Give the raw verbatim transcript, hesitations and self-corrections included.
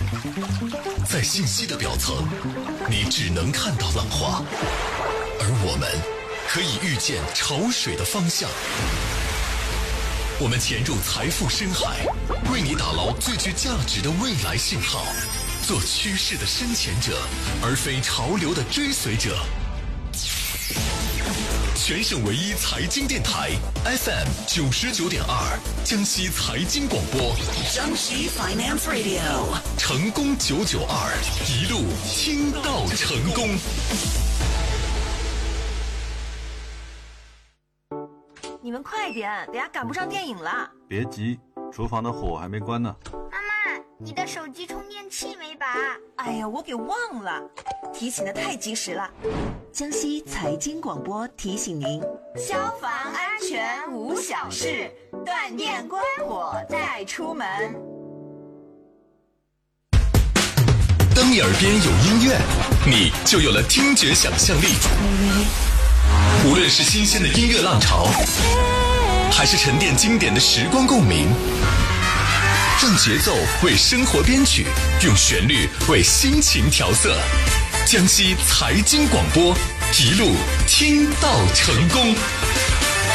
在信息的表层，你只能看到浪花，而我们可以预见潮水的方向。我们潜入财富深海，为你打捞最具价值的未来信号，做趋势的深潜者，而非潮流的追随者。全省唯一财经电台 F M 九十九点二，江西财经广播， 江西 Finance Radio， 成功九九二，一路听到成功。 你们快点，等下赶不上电影了。 别急，厨房的火还没关呢。 妈妈，你的手机充电器没拔？ 哎呀，我给忘了，提醒的太及时了。 江西财经广播提醒您： 消防安全无小事，断电关火再出门。 当你耳边有音乐，你就有了听觉想象力。无论是新鲜的音乐浪潮，还是沉淀经典的时光共鸣，让节奏为生活编曲，用旋律为心情调色。江西财经广播，一路听到成功。